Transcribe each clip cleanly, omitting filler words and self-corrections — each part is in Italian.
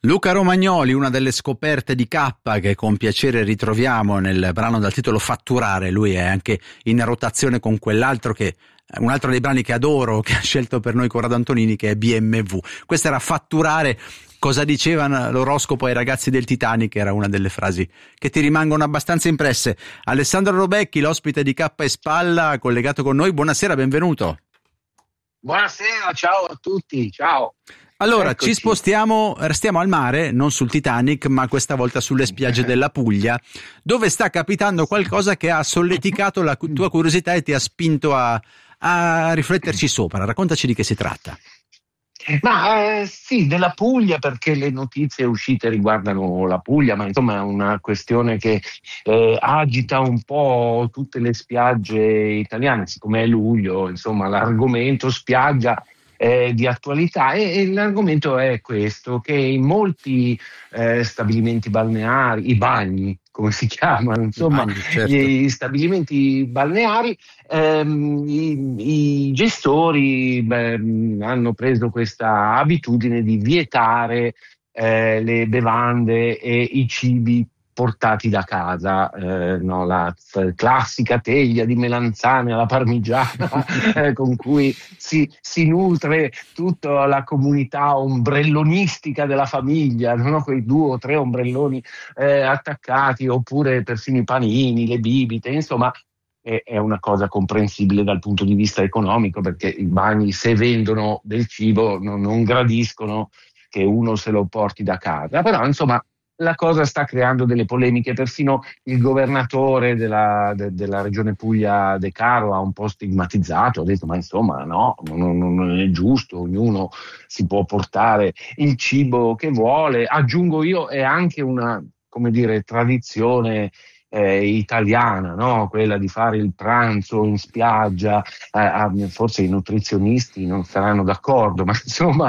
Luca Romagnoli, una delle scoperte di K che con piacere ritroviamo nel brano dal titolo Fatturare. Lui è anche in rotazione con quell'altro che un altro dei brani che adoro, che ha scelto per noi Corrado Antonini, che è BMW. Questo era Fatturare. Cosa diceva l'oroscopo ai ragazzi del Titanic era una delle frasi che ti rimangono abbastanza impresse. Alessandro Robecchi, l'ospite di K e Spalla, collegato con noi. Buonasera, benvenuto. Buonasera, ciao a tutti, ciao. Allora, Eccoci. ci spostiamo, restiamo al mare, non sul Titanic, ma questa volta sulle spiagge della Puglia, dove sta capitando qualcosa che ha solleticato la tua curiosità e ti ha spinto a rifletterci sopra. Raccontaci di che si tratta. Ma sì, della Puglia, perché le notizie uscite riguardano la Puglia, ma insomma è una questione che agita un po' tutte le spiagge italiane, siccome è luglio, insomma l'argomento spiaggia è di attualità e l'argomento è questo, che in molti stabilimenti balneari, i bagni, come si chiamano, insomma, Certo. gli stabilimenti balneari, i gestori hanno preso questa abitudine di vietare le bevande e i cibi portati da casa, no, la classica teglia di melanzane alla parmigiana con cui si nutre tutta la comunità ombrellonistica della famiglia, no? Quei 2 o 3 ombrelloni attaccati, oppure persino i panini, le bibite, insomma è una cosa comprensibile dal punto di vista economico, perché i bagni, se vendono del cibo, non gradiscono che uno se lo porti da casa, però insomma la cosa sta creando delle polemiche. Persino il governatore della regione Puglia De Caro ha un po' stigmatizzato, ha detto ma insomma no, non è giusto, ognuno si può portare il cibo che vuole. Aggiungo io, è anche una, come dire, tradizione italiana, no? Quella di fare il pranzo in spiaggia. Forse i nutrizionisti non saranno d'accordo, ma insomma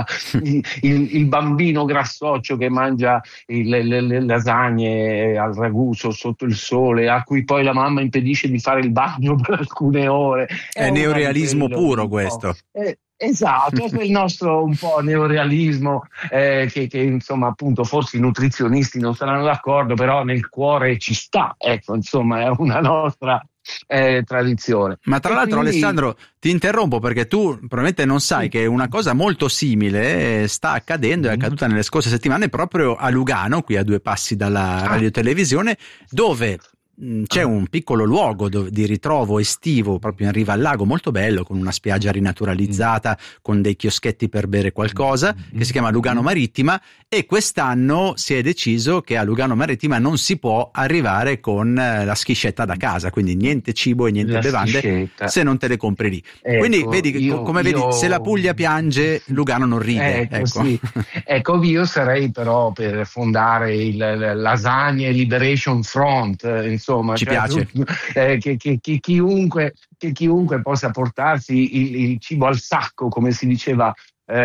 il bambino grassoccio che mangia le lasagne al ragù sotto il sole, a cui poi la mamma impedisce di fare il bagno per alcune ore. È neorealismo puro questo. Esatto, è il nostro un po' neorealismo che insomma appunto forse i nutrizionisti non saranno d'accordo, però nel cuore ci sta, ecco, insomma è una nostra tradizione. Ma tra l'altro, quindi, Alessandro, ti interrompo perché tu probabilmente non sai che una cosa molto simile sta accadendo, è accaduta nelle scorse settimane proprio a Lugano, qui a 2 passi dalla radiotelevisione, dove c'è un piccolo luogo di ritrovo estivo proprio in riva al lago, molto bello, con una spiaggia rinaturalizzata, con dei chioschetti per bere qualcosa, che si chiama Lugano Marittima, e quest'anno si è deciso che a Lugano Marittima non si può arrivare con la schiscetta da casa, quindi niente cibo e niente bevande se non te le compri lì. Ecco, quindi vedi, vedi, se la Puglia piange, Lugano non ride. Ecco. Sì. Ecco, io sarei però per fondare il Lasagne Liberation Front, insomma, ci piace. Che chiunque possa portarsi il cibo al sacco, come si diceva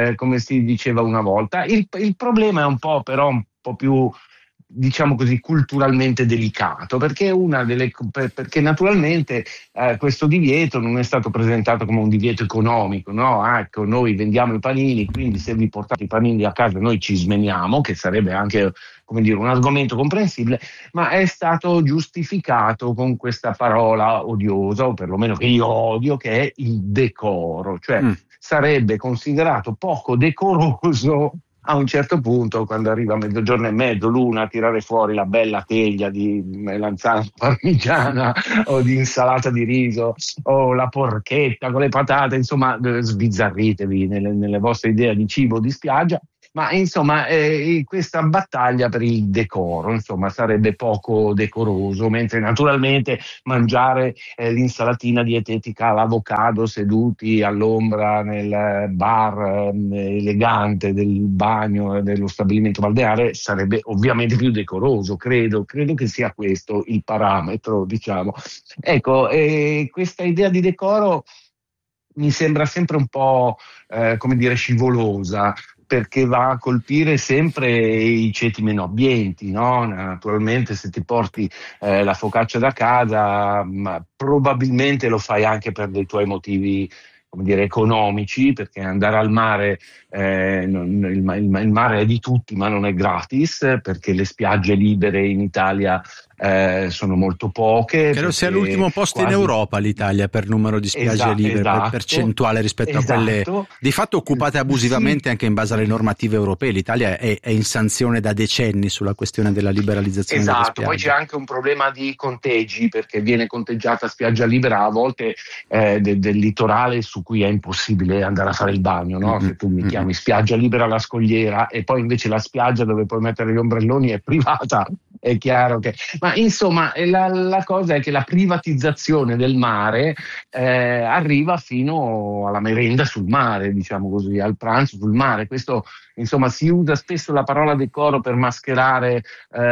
una volta. Il problema è un po' più, diciamo così, culturalmente delicato, perché perché naturalmente questo divieto non è stato presentato come un divieto economico, no? Ecco, noi vendiamo i panini, quindi se vi portate i panini a casa noi ci smeniamo, che sarebbe anche, come dire, un argomento comprensibile, ma è stato giustificato con questa parola odiosa, o perlomeno che io odio, che è il decoro, cioè sarebbe considerato poco decoroso a un certo punto, quando arriva 00:30, l'una, a tirare fuori la bella teglia di melanzana parmigiana o di insalata di riso o la porchetta con le patate, insomma sbizzarritevi nelle vostre idee di cibo di spiaggia. Ma insomma questa battaglia per il decoro, insomma, sarebbe poco decoroso, mentre naturalmente mangiare l'insalatina dietetica all'avocado seduti all'ombra nel bar elegante del bagno dello stabilimento balneare sarebbe ovviamente più decoroso, credo che sia questo il parametro, diciamo. Ecco, questa idea di decoro mi sembra sempre un po' come dire scivolosa, perché va a colpire sempre i ceti meno abbienti, no? Naturalmente se ti porti la focaccia da casa, ma probabilmente lo fai anche per dei tuoi motivi come dire, economici, perché andare al mare, il mare è di tutti, ma non è gratis, perché le spiagge libere in Italia sono molto poche. Credo sia l'ultimo posto in Europa l'Italia per numero di spiagge libere, per percentuale rispetto a quelle di fatto occupate abusivamente, sì, anche in base alle normative europee. L'Italia è in sanzione da decenni sulla questione della liberalizzazione delle spiagge. Poi c'è anche un problema di conteggi, perché viene conteggiata spiaggia libera a volte del litorale su cui è impossibile andare a fare il bagno, no? Se tu mi chiami spiaggia libera alla Scogliera e poi invece la spiaggia dove puoi mettere gli ombrelloni è privata, è chiaro che... Ma insomma, la cosa è che la privatizzazione del mare arriva fino alla merenda sul mare, diciamo così, al pranzo sul mare. Questo, insomma, si usa spesso la parola decoro per mascherare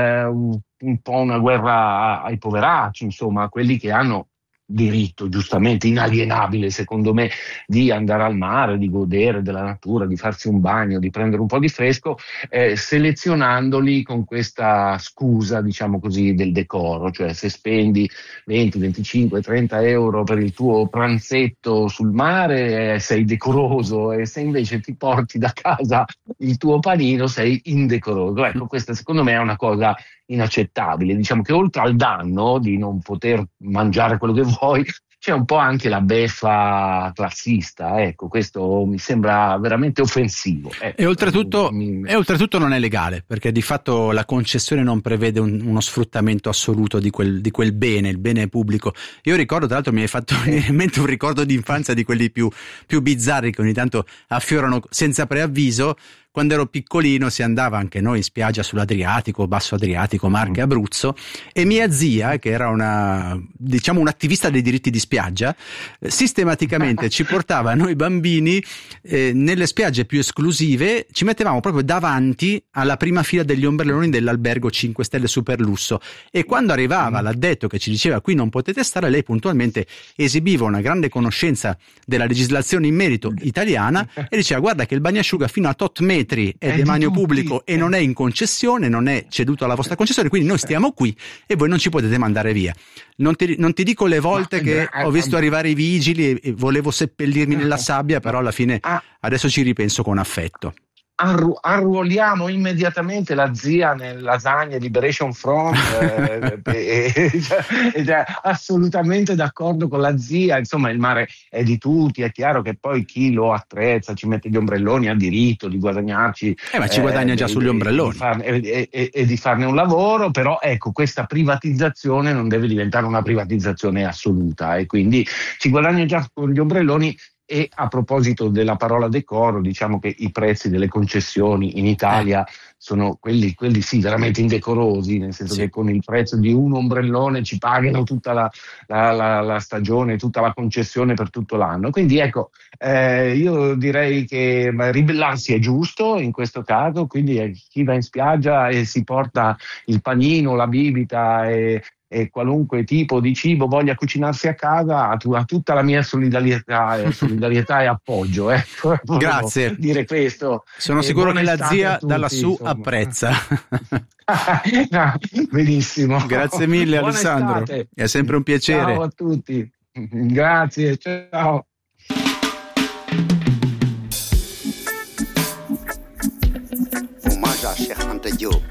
un po' una guerra ai poveracci, insomma, a quelli che hanno diritto, giustamente inalienabile secondo me, di andare al mare, di godere della natura, di farsi un bagno, di prendere un po' di fresco, selezionandoli con questa scusa, diciamo così, del decoro. Cioè, se spendi 20, 25, 30 euro per il tuo pranzetto sul mare sei decoroso, e se invece ti porti da casa il tuo panino sei indecoroso. Ecco, questa secondo me è una cosa inaccettabile. Diciamo che oltre al danno di non poter mangiare quello che vuoi, c'è un po' anche la beffa classista. Ecco, questo mi sembra veramente offensivo. E oltretutto non è legale, perché di fatto la concessione non prevede uno sfruttamento assoluto di quel bene, il bene pubblico. Io ricordo, tra l'altro mi hai fatto venire in mente un ricordo di infanzia di quelli più bizzarri che ogni tanto affiorano senza preavviso. Quando ero piccolino si andava anche noi in spiaggia sull'Adriatico, Basso Adriatico, Marche, Abruzzo, e mia zia, che era un'attivista dei diritti di spiaggia, sistematicamente ci portava noi bambini nelle spiagge più esclusive, ci mettevamo proprio davanti alla prima fila degli ombrelloni dell'albergo 5 stelle super lusso, e quando arrivava l'addetto che ci diceva qui non potete stare, lei puntualmente esibiva una grande conoscenza della legislazione in merito italiana e diceva: guarda che il bagnasciuga fino a tot metri è demanio pubblico e non è in concessione, non è ceduto alla vostra concessione, quindi noi stiamo qui e voi non ci potete mandare via. Non ti dico le volte che ho visto arrivare i vigili e volevo seppellirmi nella sabbia, però alla fine adesso ci ripenso con affetto. Arruoliamo immediatamente la zia nel Lasagna Liberation Front ed è assolutamente d'accordo con la zia. Insomma, il mare è di tutti, è chiaro che poi chi lo attrezza, ci mette gli ombrelloni, ha diritto di guadagnarci, ma ci guadagna già sugli ombrelloni e di farne un lavoro. Però ecco, questa privatizzazione non deve diventare una privatizzazione assoluta, e quindi ci guadagna già con gli ombrelloni. E a proposito della parola decoro, diciamo che i prezzi delle concessioni in Italia sono quelli sì, veramente indecorosi, nel senso che con il prezzo di un ombrellone ci pagano tutta la stagione, tutta la concessione per tutto l'anno. Quindi ecco, io direi che ribellarsi è giusto in questo caso, quindi chi va in spiaggia e si porta il panino, la bibita e qualunque tipo di cibo voglia cucinarsi a casa, ha tutta la mia solidarietà e appoggio. Grazie. Dire questo. Sono sicuro che la zia da lassù apprezza. Benissimo. Grazie mille. Buona Alessandro. Estate. È sempre un piacere. Ciao a tutti. Grazie. Ciao. Omaggio a Cheikh Anta Diop.